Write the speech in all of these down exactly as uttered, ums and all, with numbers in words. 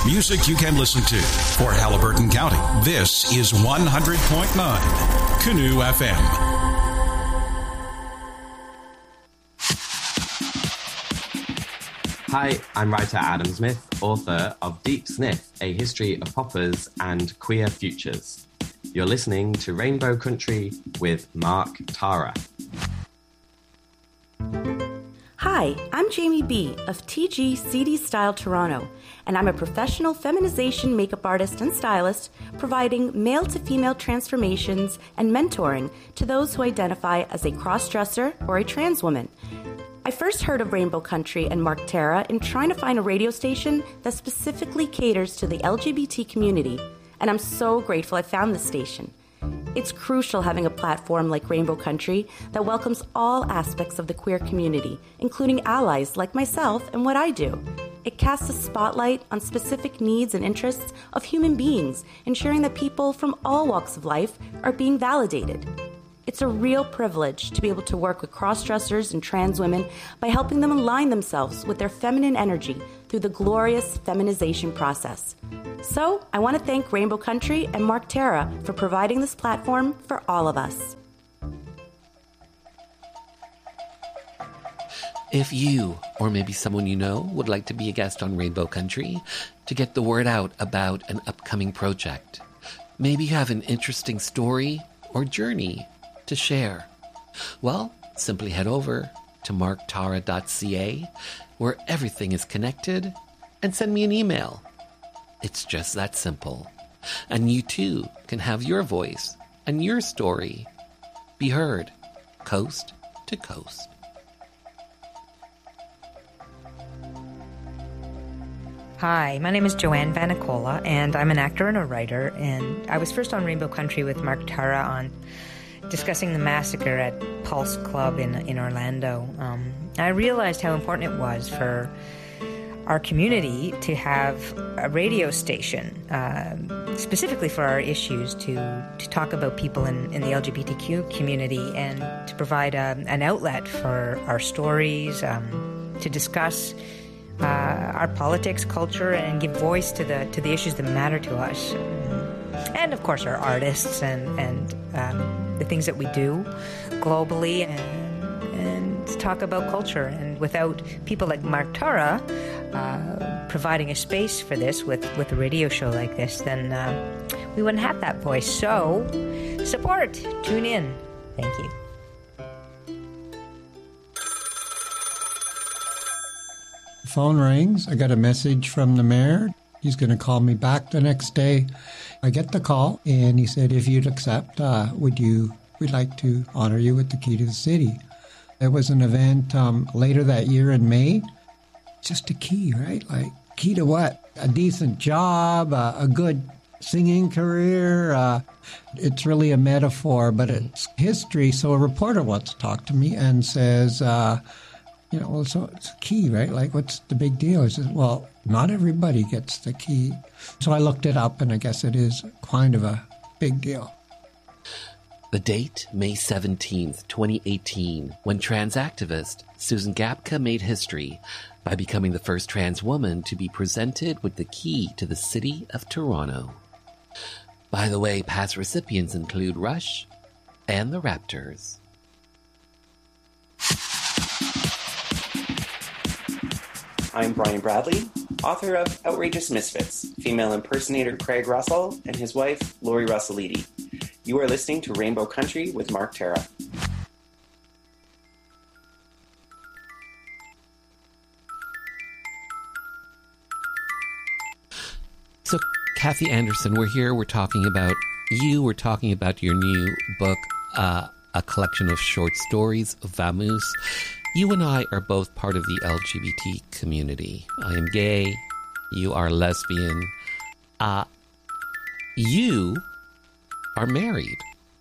Music you can listen to. For Haliburton County, this is one hundred point nine Canoe F M. Hi, I'm writer Adam Smith, author of Deep Sniff, A History of Poppers and Queer Futures. You're listening to Rainbow Country with Mark Tara. Hi, I'm Jamie B. of T G C D Style Toronto, and I'm a professional feminization makeup artist and stylist providing male-to-female transformations and mentoring to those who identify as a cross-dresser or a trans woman. I first heard of Rainbow Country and Mark Tara in trying to find a radio station that specifically caters to the L G B T community, and I'm so grateful I found this station. It's crucial having a platform like Rainbow Country that welcomes all aspects of the queer community, including allies like myself and what I do. It casts a spotlight on specific needs and interests of human beings, ensuring that people from all walks of life are being validated. It's a real privilege to be able to work with cross-dressers and trans women by helping them align themselves with their feminine energy through the glorious feminization process. So, I want to thank Rainbow Country and Mark Tara for providing this platform for all of us. If you, or maybe someone you know, would like to be a guest on Rainbow Country to get the word out about an upcoming project, maybe you have an interesting story or journey to share, well, simply head over to mark tara dot c a, where everything is connected, and send me an email. It's just that simple. And you too can have your voice and your story be heard coast to coast. Hi, my name is Joanne Vanicola, and I'm an actor and a writer, and I was first on Rainbow Country with Mark Tara on discussing the massacre at Pulse Club in in Orlando. Um, I realized how important it was for our community to have a radio station, uh, specifically for our issues, to, to talk about people in, in the L G B T Q community and to provide a, an outlet for our stories, um, to discuss uh, our politics, culture, and give voice to the to the issues that matter to us. And, of course, our artists and, and um, the things that we do globally, and, and talk about culture. And without people like Mark Tara uh, providing a space for this with, with a radio show like this, then uh, we wouldn't have that voice. So, support. Tune in. Thank you. Phone rings. I got a message from the mayor. He's going to call me back the next day. I get the call, and he said, if you'd accept, uh, would you, we'd like to honor you with the key to the city. There was an event um, later that year in May. Just a key, right? Like, key to what? A decent job, uh, a good singing career. Uh, it's really a metaphor, but it's history. So a reporter wants to talk to me and says, uh, you know, well, so it's a key, right? Like, what's the big deal? I said, well, not everybody gets the key. So I looked it up, and I guess it is kind of a big deal. The date, May seventeenth, twenty eighteen, when trans activist Susan Gapka made history by becoming the first trans woman to be presented with the key to the city of Toronto. By the way, past recipients include Rush and the Raptors. I'm Brian Bradley, author of Outrageous Misfits, female impersonator Craig Russell and his wife, Lori Russellidi. You are listening to Rainbow Country with Mark Tara. So, Kathy Anderson, we're here, we're talking about you, we're talking about your new book, uh, a collection of short stories, Vamoose. You and I are both part of the L G B T community. I am gay. You are lesbian. Uh, you are married.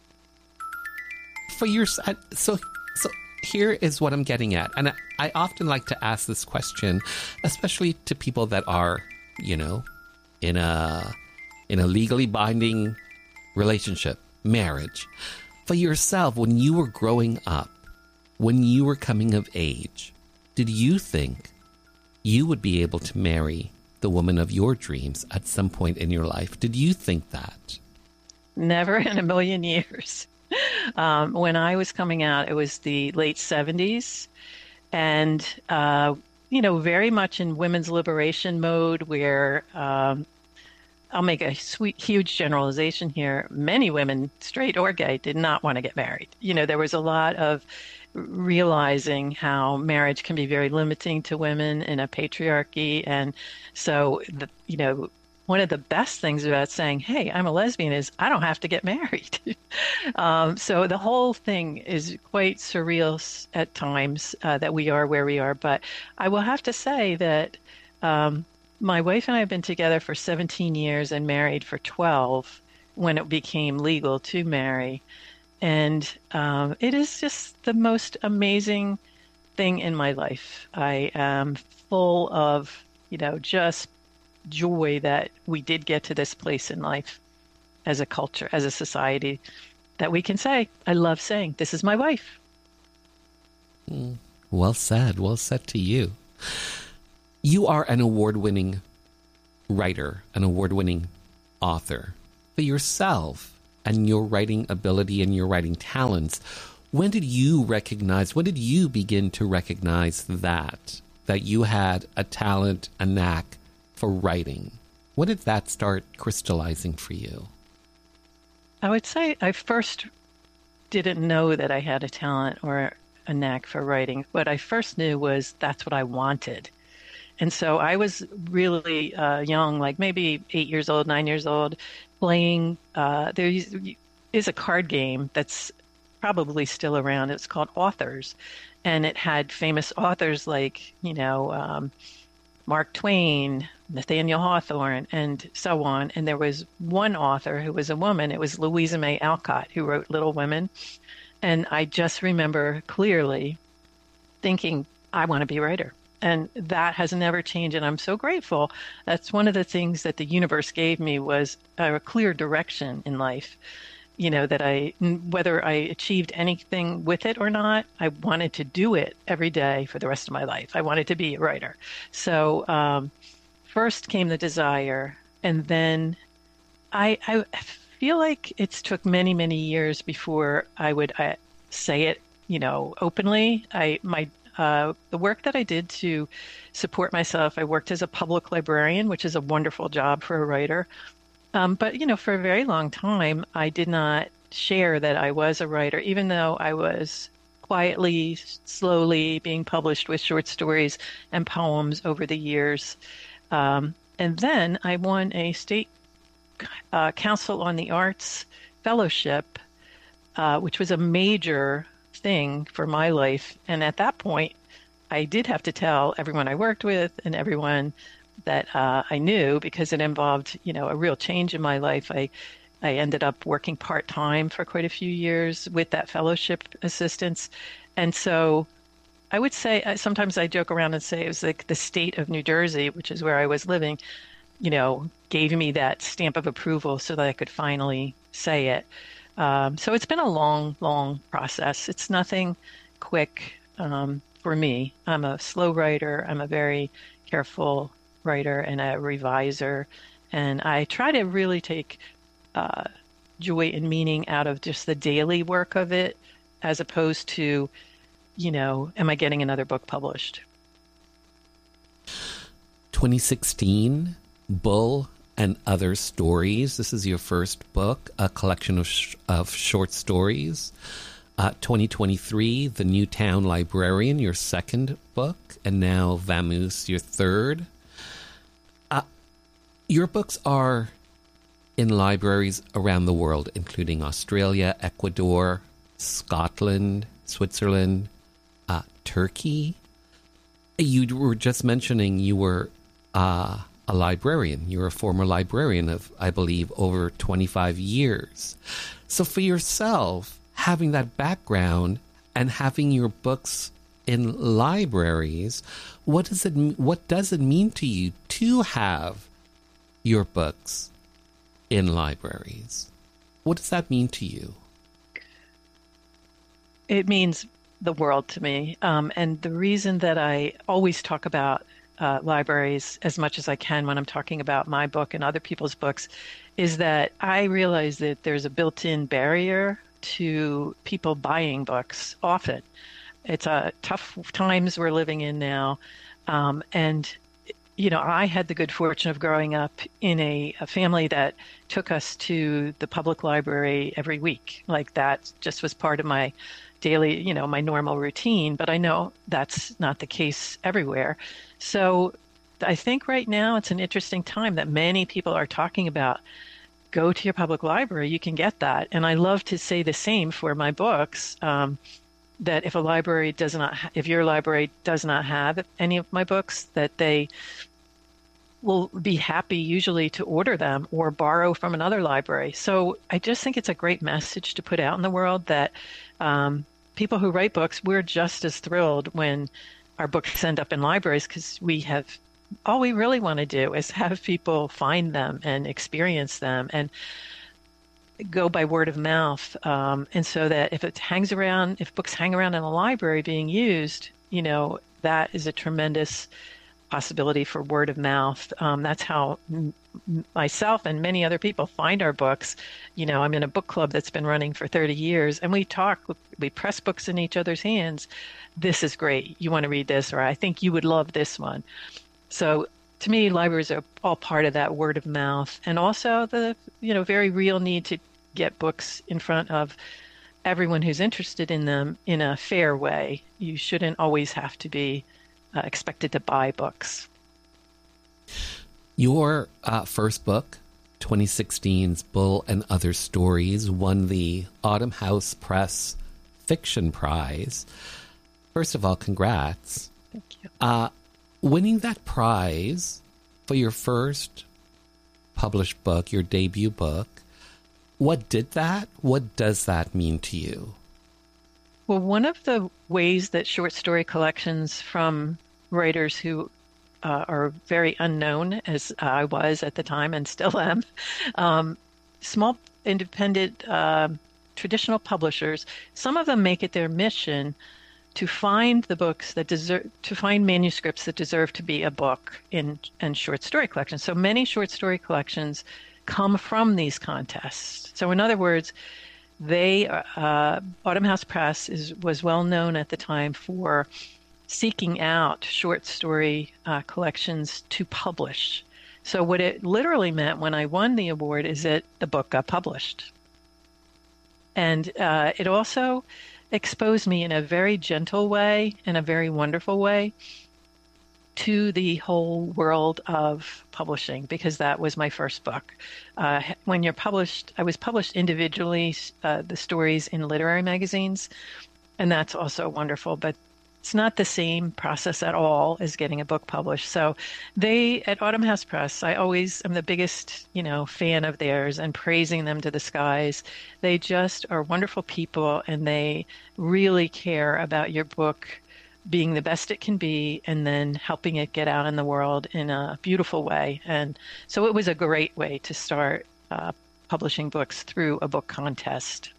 For your so so here is what I'm getting at, and I, I often like to ask this question, especially to people that are, you know, in a in a legally binding relationship, marriage. For yourself, when you were growing up, when you were coming of age, did you think you would be able to marry the woman of your dreams at some point in your life. Did you think that? Never in a million years. Um, when I was coming out, it was the late seventies, and, uh, you know, very much in women's liberation mode where, um, I'll make a sweet, huge generalization here. Many women, straight or gay, did not want to get married. You know, there was a lot of realizing how marriage can be very limiting to women in a patriarchy. And so, the, you know, one of the best things about saying, hey, I'm a lesbian is I don't have to get married. um, so the whole thing is quite surreal at times uh, that we are where we are. But I will have to say that um, my wife and I have been together for seventeen years and married for twelve when it became legal to marry. And um, it is just the most amazing thing in my life. I am full of, you know, just joy that we did get to this place in life as a culture, as a society, that we can say, I love saying, this is my wife. Mm, well said. Well said to you. You are an award-winning writer, an award-winning author. For yourself and your writing ability and your writing talents, when did you recognize, when did you begin to recognize that, that you had a talent, a knack for writing? When did that start crystallizing for you? I would say I first didn't know that I had a talent or a knack for writing. What I first knew was that's what I wanted. And so I was really uh, young, like maybe eight years old, nine years old, playing. Uh, there is a card game that's probably still around. It's called Authors. And it had famous authors like, you know, um, Mark Twain, Nathaniel Hawthorne, and so on. And there was one author who was a woman. It was Louisa May Alcott, who wrote Little Women. And I just remember clearly thinking, I want to be a writer. And that has never changed. And I'm so grateful. That's one of the things that the universe gave me was a clear direction in life. You know, that I, whether I achieved anything with it or not, I wanted to do it every day for the rest of my life. I wanted to be a writer. So um, first came the desire, and then I, I feel like it's took many, many years before I would I, say it, you know, openly. I my uh, the work that I did to support myself, I worked as a public librarian, which is a wonderful job for a writer. Um, but, you know, for a very long time, I did not share that I was a writer, even though I was quietly, slowly being published with short stories and poems over the years. Um, and then I won a state uh, Council on the Arts fellowship, uh, which was a major thing for my life. And at that point, I did have to tell everyone I worked with and everyone that uh, I knew, because it involved, you know, a real change in my life. I, I ended up working part-time for quite a few years with that fellowship assistance. And so I would say, sometimes I joke around and say it was like the state of New Jersey, which is where I was living, you know, gave me that stamp of approval so that I could finally say it. Um, so it's been a long, long process. It's nothing quick um, for me. I'm a slow writer. I'm a very careful writer and a reviser, and I try to really take uh, joy and meaning out of just the daily work of it, as opposed to, you know, am I getting another book published? twenty sixteen, Bull and Other Stories. This is your first book, a collection of sh- of short stories. Uh, twenty twenty-three, The Newtown Librarian, your second book, and now Vamoose, your third. Uh, your books are in libraries around the world, including Australia, Ecuador, Scotland, Switzerland, uh, Turkey. You were just mentioning you were uh, a librarian. You're a former librarian of, I believe, over twenty-five years. So for yourself, having that background and having your books in libraries, what does it what does it mean to you to have your books in libraries? What does that mean to you? It means the world to me. Um, and the reason that I always talk about uh, libraries as much as I can when I'm talking about my book and other people's books is that I realize that there's a built-in barrier to people buying books often. It's a tough times we're living in now. Um, and, you know, I had the good fortune of growing up in a, a family that took us to the public library every week. Like that just was part of my daily, you know, my normal routine. But I know that's not the case everywhere. So I think right now it's an interesting time that many people are talking about. Go to your public library, you can get that. And I love to say the same for my books, um, that if a library does not, ha- if your library does not have any of my books, that they will be happy usually to order them or borrow from another library. So I just think it's a great message to put out in the world that um, people who write books, we're just as thrilled when our books end up in libraries because we have all we really want to do is have people find them and experience them and go by word of mouth. Um, and so that if it hangs around, if books hang around in a library being used, you know, that is a tremendous possibility for word of mouth. Um, that's how m- myself and many other people find our books. You know, I'm in a book club that's been running for thirty years and we talk, we press books in each other's hands. This is great. You want to read this, or I think you would love this one. So to me, libraries are all part of that word of mouth, and also the, you know, very real need to get books in front of everyone who's interested in them in a fair way. You shouldn't always have to be uh, expected to buy books. Your uh, first book, twenty sixteen's Bull and Other Stories, won the Autumn House Press Fiction Prize. First of all, congrats. Thank you. Uh, Winning that prize for your first published book, your debut book, what did that? What does that mean to you? Well, one of the ways that short story collections from writers who uh, are very unknown, as I was at the time and still am, um, small independent uh, traditional publishers, some of them make it their mission to find the books that deserve, to find manuscripts that deserve to be a book in, in short story collections. So many short story collections come from these contests. So in other words, they, uh, Autumn House Press is, was well known at the time for seeking out short story uh, collections to publish. So what it literally meant when I won the award is that the book got published. And uh, it also exposed me in a very gentle way, in a very wonderful way, to the whole world of publishing, because that was my first book. Uh, when you're published, I was published individually, uh, the stories in literary magazines, and that's also wonderful, but it's not the same process at all as getting a book published. So they, at Autumn House Press, I always am the biggest, you know, fan of theirs and praising them to the skies. They just are wonderful people, and they really care about your book being the best it can be and then helping it get out in the world in a beautiful way. And so it was a great way to start uh, publishing books through a book contest.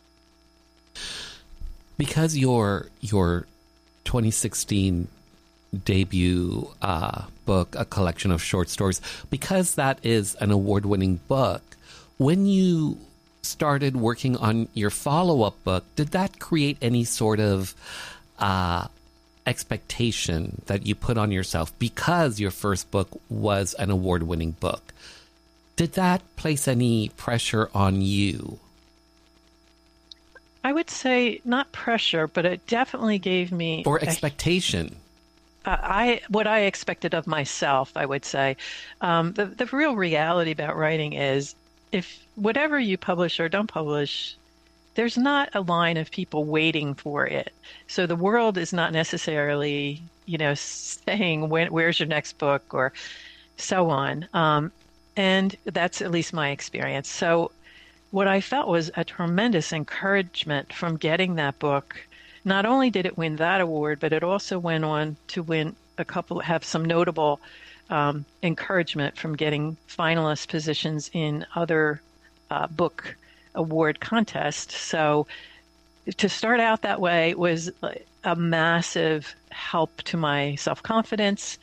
Because your your twenty sixteen debut uh, book, a collection of short stories, because that is an award-winning book, when you started working on your follow-up book, did that create any sort of uh, expectation that you put on yourself because your first book was an award-winning book? Did that place any pressure on you? I would say not pressure, but it definitely gave me... Or expectation. A, uh, I what I expected of myself, I would say. Um, the, the real reality about writing is if whatever you publish or don't publish, there's not a line of people waiting for it. So the world is not necessarily, you know, saying, when, where's your next book or so on. Um, and that's at least my experience. So what I felt was a tremendous encouragement from getting that book. Not only did it win that award, but it also went on to win a couple, have some notable um, encouragement from getting finalist positions in other uh, book award contests. So to start out that way was a massive help to my self-confidence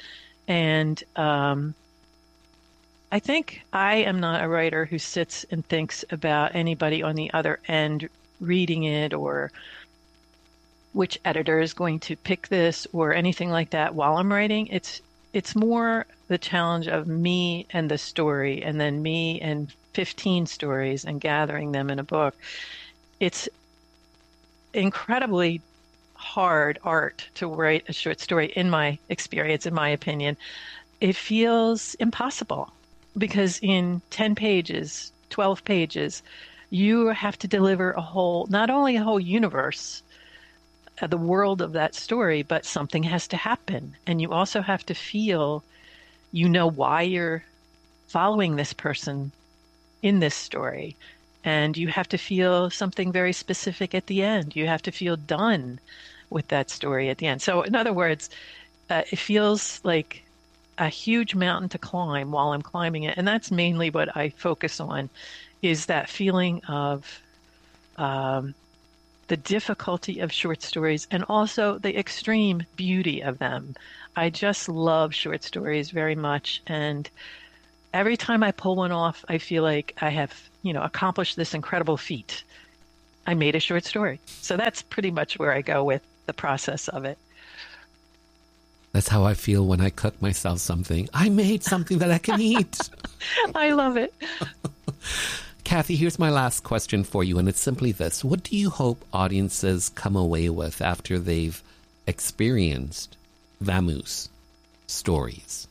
And um, I think I am not a writer who sits and thinks about anybody on the other end reading it, or which editor is going to pick this, or anything like that while I'm writing. It's it's more the challenge of me and the story, and then me and fifteen stories and gathering them in a book. It's incredibly hard art to write a short story, in my experience, in my opinion. It feels impossible because in ten pages, twelve pages, you have to deliver a whole, not only a whole universe, uh, the world of that story, but something has to happen. And you also have to feel, you know, why you're following this person in this story. And you have to feel something very specific at the end. You have to feel done with that story at the end. So in other words, uh, it feels like a huge mountain to climb while I'm climbing it. And that's mainly what I focus on, is that feeling of um, the difficulty of short stories and also the extreme beauty of them. I just love short stories very much. And every time I pull one off, I feel like I have, you know, accomplished this incredible feat. I made a short story. So that's pretty much where I go with the process of it. That's how I feel when I cook myself something. I made something that I can eat. I love it. Kathy, here's my last question for you, and it's simply this. What do you hope audiences come away with after they've experienced Vamoo's stories?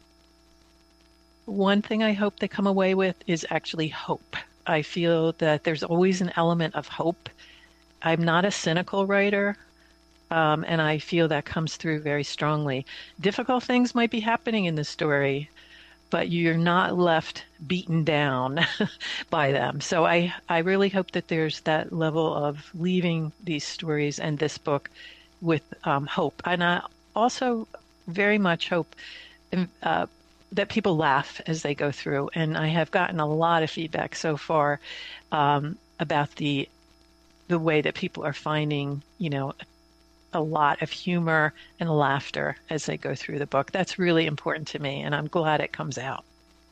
One thing I hope they come away with is actually hope. I feel that there's always an element of hope. I'm not a cynical writer, um, and I feel that comes through very strongly. Difficult things might be happening in the story, but you're not left beaten down by them. So I, I really hope that there's that level of leaving these stories and this book with um, hope. And I also very much hope uh, that people laugh as they go through. And I have gotten a lot of feedback so far um, about the the way that people are finding, you know, a lot of humor and laughter as they go through the book. That's really important to me, and I'm glad it comes out.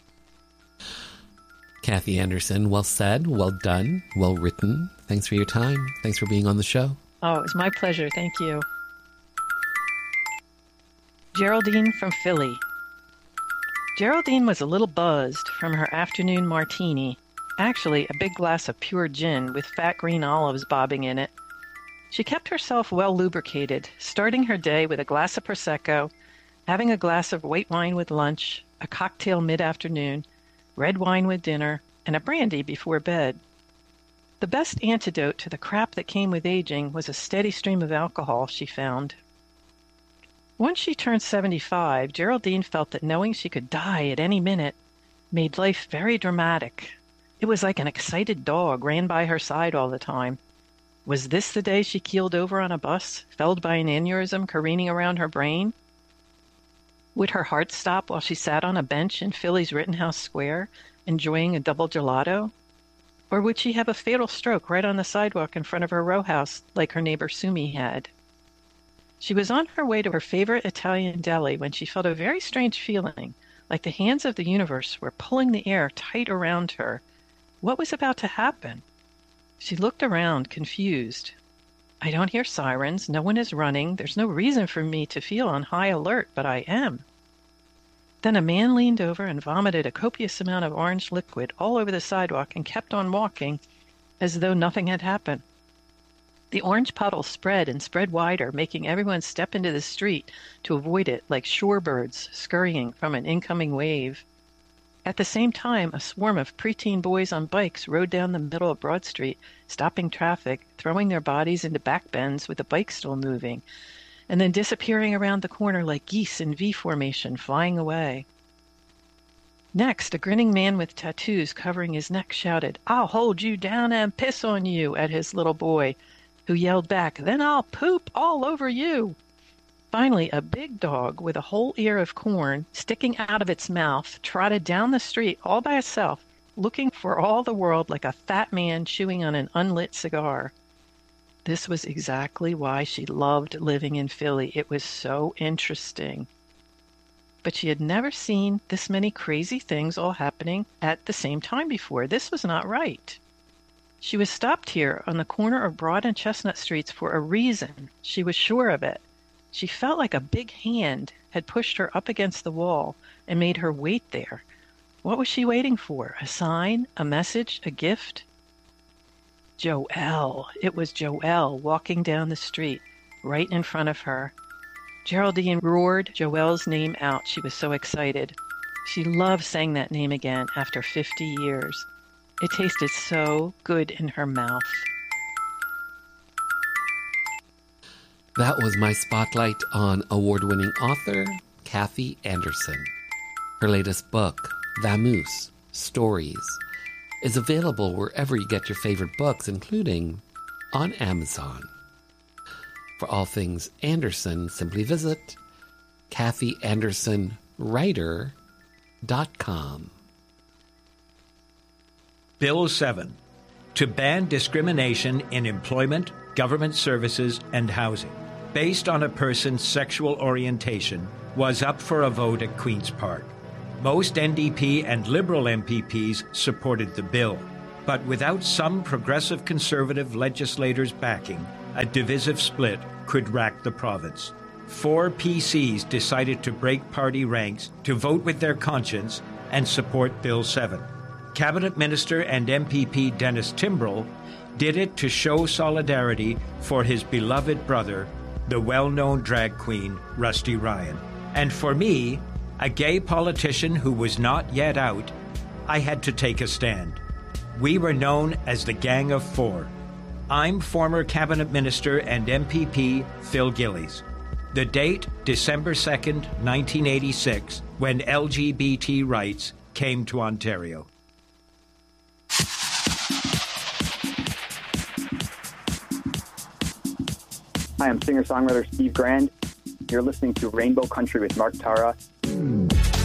Kathy Anderson, well said, well done, well written. Thanks for your time. Thanks for being on the show. Oh, it was my pleasure. Thank you. Geraldine from Philly. Geraldine was a little buzzed from her afternoon martini, actually a big glass of pure gin with fat green olives bobbing in it. She kept herself well lubricated, starting her day with a glass of Prosecco, having a glass of white wine with lunch, a cocktail mid-afternoon, red wine with dinner, and a brandy before bed. The best antidote to the crap that came with aging was a steady stream of alcohol, she found. Once she turned seventy-five, Geraldine felt that knowing she could die at any minute made life very dramatic. It was like an excited dog ran by her side all the time. Was this the day she keeled over on a bus, felled by an aneurysm careening around her brain? Would her heart stop while she sat on a bench in Philly's Rittenhouse Square, enjoying a double gelato? Or would she have a fatal stroke right on the sidewalk in front of her row house, like her neighbor Sumi had? She was on her way to her favorite Italian deli when she felt a very strange feeling, like the hands of the universe were pulling the air tight around her. What was about to happen? She looked around, confused. I don't hear sirens. No one is running. There's no reason for me to feel on high alert, but I am. Then a man leaned over and vomited a copious amount of orange liquid all over the sidewalk and kept on walking as though nothing had happened. The orange puddle spread and spread wider, making everyone step into the street to avoid it like shorebirds scurrying from an incoming wave. At the same time, a swarm of preteen boys on bikes rode down the middle of Broad Street, stopping traffic, throwing their bodies into back bends with the bike still moving, and then disappearing around the corner like geese in V formation, flying away. Next, a grinning man with tattoos covering his neck shouted, "I'll hold you down and piss on you," at his little boy, who yelled back, "Then I'll poop all over you." Finally, a big dog with a whole ear of corn sticking out of its mouth trotted down the street all by itself, looking for all the world like a fat man chewing on an unlit cigar. This was exactly why she loved living in Philly. It was so interesting. but she had never seen this many crazy things all happening at the same time before. This was not right. She was stopped here on the corner of Broad and Chestnut Streets for a reason. She was sure of it. She felt like a big hand had pushed her up against the wall and made her wait there. What was she waiting for? A sign? A message? A gift? Joelle. It was Joelle walking down the street, right in front of her. Geraldine roared Joelle's name out. She was so excited. She loved saying that name again after fifty years. It tasted so good in her mouth. That was my spotlight on award-winning author Kathy Anderson. Her latest book, Vamoose Stories, is available wherever you get your favorite books, including on Amazon. For all things Anderson, simply visit Kathy Anderson Writer dot com. Bill seven, to ban discrimination in employment, government services, and housing, based on a person's sexual orientation, was up for a vote at Queen's Park. Most N D P and Liberal M P Ps supported the bill, but without some progressive Conservative legislators backing, a divisive split could rack the province. Four P Cs decided to break party ranks to vote with their conscience and support Bill seven. Cabinet Minister and M P P Dennis Timbrell did it to show solidarity for his beloved brother, the well-known drag queen Rusty Ryan. And for me, a gay politician who was not yet out, I had to take a stand. We were known as the Gang of Four. I'm former Cabinet Minister and M P P Phil Gillies. The date, December second, nineteen eighty-six, when L G B T rights came to Ontario. Hi, I'm singer-songwriter Steve Grand. You're listening to Rainbow Country with Mark Tara